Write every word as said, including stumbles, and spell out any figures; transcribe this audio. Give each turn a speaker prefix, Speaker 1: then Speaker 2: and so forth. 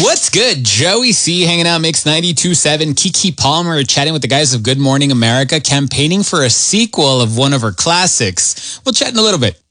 Speaker 1: What's good? Joey C hanging out, Mix ninety-two point seven. Kiki Palmer chatting with the guys of Good Morning America, campaigning for a sequel of one of her classics. We'll chat in a little bit.